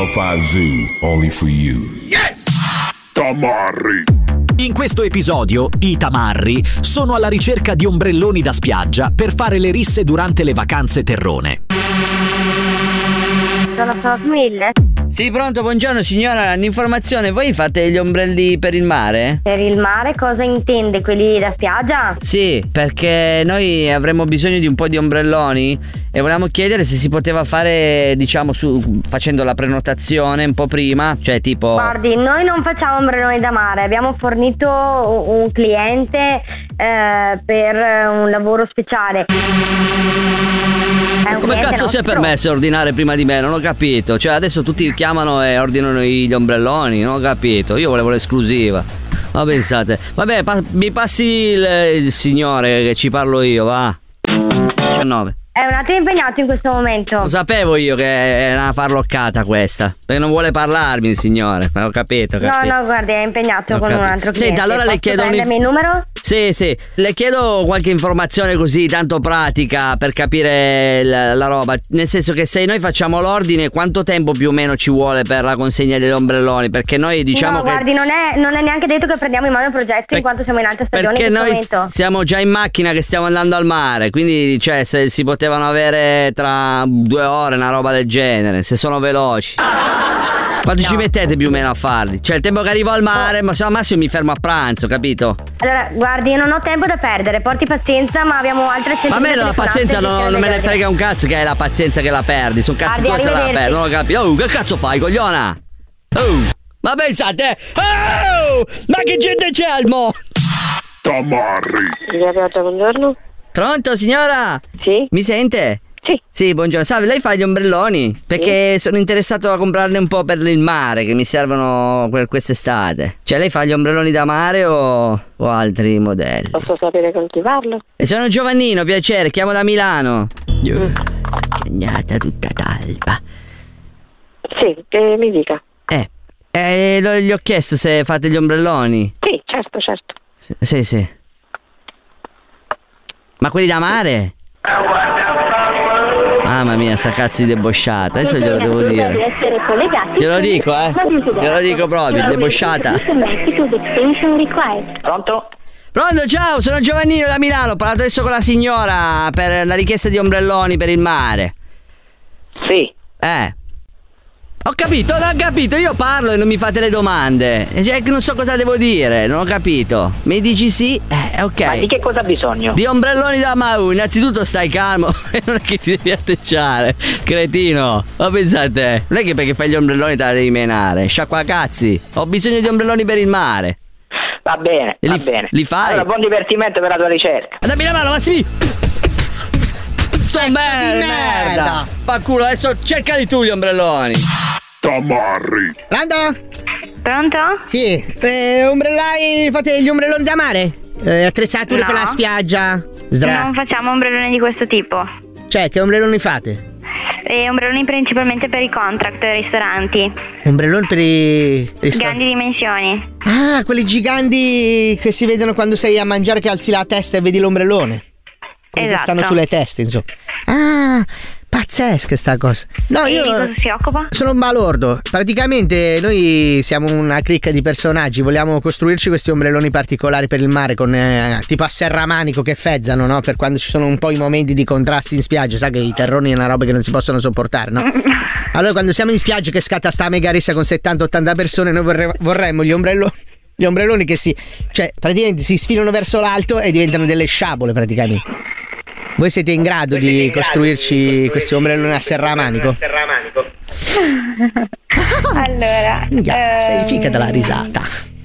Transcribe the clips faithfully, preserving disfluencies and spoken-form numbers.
five Zoo, only for you. Yes! Tamarri. In questo episodio, i tamarri sono alla ricerca di ombrelloni da spiaggia per fare le risse durante le vacanze terrone. Sono Smille. Sì, pronto, buongiorno signora, un'informazione, voi fate gli ombrelli per il mare? Per il mare cosa intende? Quelli da spiaggia? Sì, perché noi avremmo bisogno di un po' di ombrelloni e volevamo chiedere se si poteva fare, diciamo, su, facendo la prenotazione un po' prima, cioè tipo... Guardi, noi non facciamo ombrelloni da mare, abbiamo fornito un cliente eh, per un lavoro speciale. Ma come cazzo si è permesso ordinare prima di me? Non ho capito. Cioè adesso tutti chiamano e ordinano gli ombrelloni. Non ho capito. Io volevo l'esclusiva. Ma pensate. Vabbè, pa- mi passi il, il signore che ci parlo io, va. diciannove. È un attimo impegnato in questo momento. Lo sapevo io che è una farloccata questa. Perché non vuole parlarmi il signore. Ma ho capito, ho capito. No, no, guardi, è impegnato Ho con capito. un altro cliente. Senta, allora le chiedo un... il numero? Sì, sì, le chiedo qualche informazione così tanto pratica per capire la, la roba. Nel senso che se noi facciamo l'ordine, quanto tempo più o meno ci vuole per la consegna degli ombrelloni? Perché noi diciamo no, che... guardi, non è, non è neanche detto che prendiamo in mano il progetto per... in quanto siamo in alta stagione. Perché in noi momento. siamo già in macchina che stiamo andando al mare. Quindi cioè se si potevano avere tra due ore una roba del genere, se sono veloci. Quanto no. ci mettete più o meno a farli? Cioè il tempo che arrivo al mare, ma se al massimo mi fermo a pranzo, capito? Allora, guardi, io non ho tempo da perdere, porti pazienza, ma abbiamo altre scelte. Ma a me la pazienza no, non me ne frega un cazzo che è la pazienza che la perdi. Sono cazzi tuoi se la perdi, non lo capisco. Oh, che cazzo fai, cogliona? Oh, ma pensate, oh, ma che gente c'è al mo? Tamarri. Buongiorno. Pronto signora? Sì. Mi sente? Sì. Sì, buongiorno. Salve, lei fa gli ombrelloni? Perché sì. sono interessato a comprarne un po' per il mare, che mi servono per quest'estate. Cioè lei fa gli ombrelloni da mare o, o altri modelli? Posso sapere con chi parlo? E sono Giovannino, piacere, chiamo da Milano. Io, mm. Scagnata tutta talpa. Sì, eh, mi dica. Eh, eh lo, gli ho chiesto se fate gli ombrelloni. Sì, certo, certo. S- sì, sì. Ma quelli da mare? Mamma mia, sta cazzo di debosciata. Adesso glielo devo dire. Glielo dico, eh. Glielo dico proprio, debosciata. Pronto? Pronto, ciao, sono Giovannino da Milano. Ho parlato adesso con la signora per la richiesta di ombrelloni per il mare. Sì. Eh. Ho capito, non ho capito, io parlo e non mi fate le domande. Cioè, non so cosa devo dire, non ho capito. Mi dici sì? Eh, ok. Ma di che cosa ha bisogno? Di ombrelloni da Mau. Innanzitutto stai calmo. Non è che ti devi atteggiare, cretino. Ma pensate, non è che perché fai gli ombrelloni te la devi menare. Sciacqua cazzi. Ho bisogno di ombrelloni per il mare. Va bene, e va li, bene. Li fai? Allora, buon divertimento per la tua ricerca. Dammi la mano, Massimi. Sto merda, merda. Fa culo, adesso cercali tu gli ombrelloni. Tamarri. Pronto? Pronto? Sì, eh, ombrellai, fate gli ombrelloni da mare? Eh, attrezzature no. per la spiaggia? Zdra- non facciamo ombrelloni di questo tipo. Cioè, che ombrelloni fate? E ombrelloni principalmente per i contract e ristoranti. Ombrelloni per i ristoranti? Grandi dimensioni. Ah, quelli giganti che si vedono quando sei a mangiare, che alzi la testa e vedi l'ombrellone. Quelli esatto. che stanno sulle teste, insomma. Ah, pazzesca sta cosa. No, e io di cosa si occupa? sono un balordo. Praticamente noi siamo una cricca di personaggi. Vogliamo costruirci questi ombrelloni particolari per il mare con eh, tipo a serramanico che fezzano, no? Per quando ci sono un po' i momenti di contrasti in spiaggia. Sa che i terroni è una roba che non si possono sopportare, no? Allora quando siamo in spiaggia che scatta sta mega rissa con settanta ottanta persone, noi vorre- vorremmo gli ombrelloni Gli ombrelloni che si, cioè praticamente si sfilano verso l'alto e diventano delle sciabole praticamente. Voi siete in grado Voi di in costruirci grado di questi ombrelloni a serramanico? A serramanico. Allora, Minchia, ehm... sei fica dalla risata.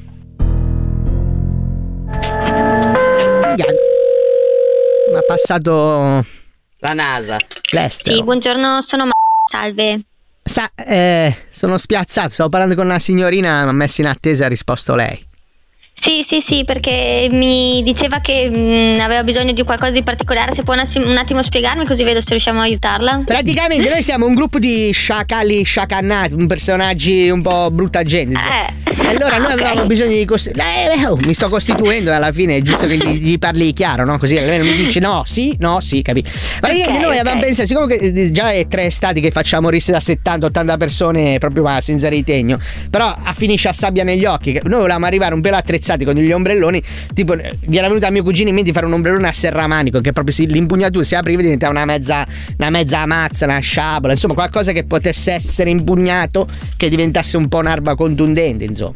Minchia, mi ha passato la NASA. L'estero. Sì, buongiorno, sono Ma... Salve. Sa, eh, sono spiazzato, stavo parlando con una signorina, mi ha messo in attesa e ha risposto lei. Sì, sì, sì, perché mi diceva che mh, aveva bisogno di qualcosa di particolare. Se può un attimo, un attimo spiegarmi, così vedo se riusciamo a aiutarla. Praticamente noi siamo un gruppo di sciacalli sciacannati, un personaggi un po' brutta gente. Eh. E allora noi Okay. avevamo bisogno di costituire. Eh, oh, mi sto costituendo e alla fine è giusto che gli, gli parli chiaro, no? Così almeno mi dici no, sì, no, sì, capito? Praticamente Ok, noi avevamo ok. pensato, siccome che già è tre estati che facciamo risse da settanta ottanta persone proprio ma senza ritegno, però a finisce a sabbia negli occhi. che Noi volevamo arrivare un pelo attrezzati con gli ombrelloni, tipo gli era venuto a mio cugino in mente di fare un ombrellone a serramanico che proprio si, l'impugnatura si apriva e diventava una mezza una mezza mazza, una sciabola, insomma qualcosa che potesse essere impugnato che diventasse un po' un'arma contundente, insomma.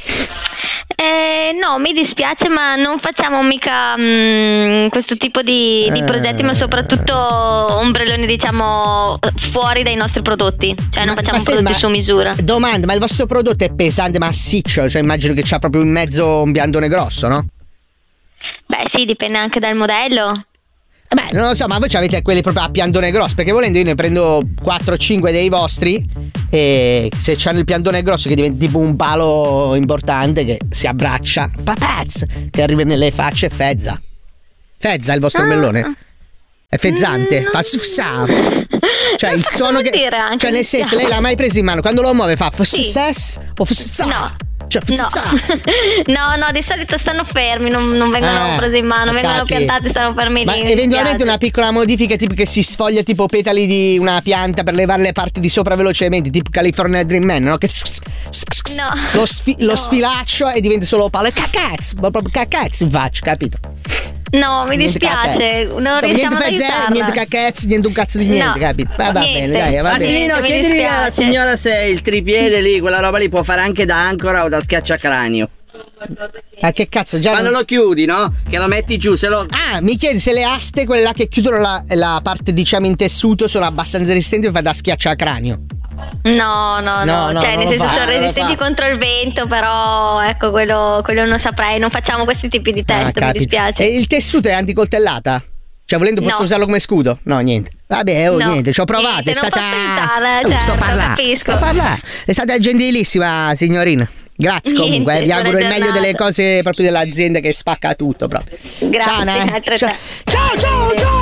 Eh, no, mi dispiace, ma non facciamo mica mh, questo tipo di, di Eh. progetti, ma soprattutto ombrelloni, diciamo, fuori dai nostri prodotti. Cioè, non Ma- facciamo ma sai, prodotti ma- su misura. Domanda, ma il vostro prodotto è pesante massiccio? Cioè immagino che c'ha proprio in mezzo un biandone grosso, no? Beh, sì, dipende anche dal modello. Eh Beh, non lo so, ma voi avete quelli proprio a piandone grosso, perché volendo io ne prendo quattro o cinque dei vostri e se c'hanno il piandone grosso che diventa tipo un palo importante che si abbraccia, papaz, che arriva nelle facce e fezza. Fezza il vostro Ah. ombrellone? È fezzante, Mm, fa sfsa. Cioè il suono Cosa che vuol dire anche? cioè nel senso lei l'ha mai preso in mano, quando lo muove fa Sì. fsses o fssa. No. Cioè No. fssa. no, no, di solito stanno fermi, non, non vengono Eh, presi in mano, vengono capi. piantati, stanno fermi Ma lì. mi eventualmente dispiace. una piccola modifica tipo che si sfoglia tipo petali di una pianta per levare le parti di sopra velocemente, tipo California Dream Man, no? Che No. lo, sfi- lo No. sfilaccio e diventa solo palo e cacazzo, ma proprio cacazzo in faccia, capito? No, mi Niente dispiace, cacazzo. non Insomma, riusciamo ad niente fezzè, aiutarla. niente cacazzo, niente un cazzo di niente, No, capito? Va, va niente. bene, dai, va bene. Massimino, mi chiedili dispiace. alla signora se il tripiede lì, quella roba lì può fare anche da ancora o da schiacciacranio. Ma che cazzo, già Quando non- lo chiudi, no? Che lo metti giù, se lo. Ah, mi chiedi se le aste, quelle là che chiudono la, la parte diciamo in tessuto, sono abbastanza resistenti per fare da schiacciacranio. No, no, No, no, no, cioè non nel lo senso fa, sono non lo resistenti fa. contro il vento, però ecco quello, quello non saprei, non facciamo questi tipi di test, mi Ah, capito. dispiace. E il tessuto è anticoltellata? Cioè, volendo posso No. usarlo come scudo? No, niente. Vabbè, oh, No. niente, ci ho provato. Niente, è non stata. posso aiutarla, Oh, sto certo, parlando. capisco. Sto parlando. È stata gentilissima, signorina. Grazie Niente, comunque. eh, Vi auguro il buona meglio delle giornata. cose proprio dell'azienda che spacca tutto proprio. Grazie, Ciao, Nana, eh. altrettanto. ciao, ciao, ciao.